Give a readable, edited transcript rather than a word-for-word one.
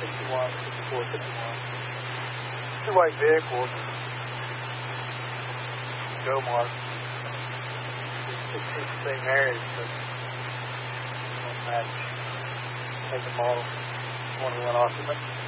61, 54, 51. Two white vehicles. Go mark. It's the same area, but don't match. Make a model. One went off.